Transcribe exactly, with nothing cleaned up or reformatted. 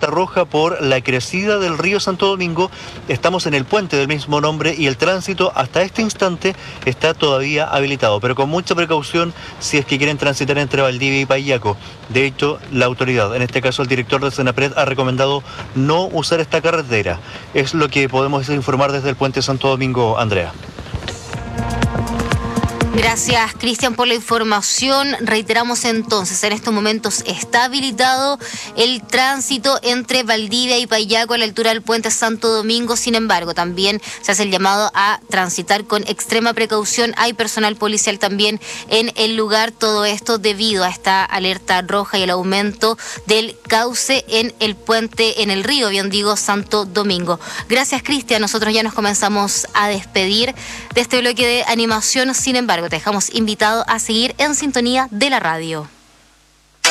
alerta roja por la crecida del río Santo Domingo. Estamos en el puente del mismo nombre y el tránsito hasta este instante está todavía habilitado, pero con mucha precaución si es que quieren transitar entre Valdivia y Payaco. De hecho, la autoridad, en este caso el director de Senapred, ha recomendado no usar esta carretera. Es lo que podemos informar desde el puente Santo Domingo, Andrea. Gracias, Cristian, por la información. Reiteramos entonces, en estos momentos está habilitado el tránsito entre Valdivia y Payaco a la altura del puente Santo Domingo. Sin embargo, también se hace el llamado a transitar con extrema precaución. Hay personal policial también en el lugar. Todo esto debido a esta alerta roja y el aumento del cauce en el puente, en el río, bien digo, Santo Domingo. Gracias, Cristian. Nosotros ya nos comenzamos a despedir de este bloque de animación. Sin embargo, te dejamos invitado a seguir en sintonía de la radio.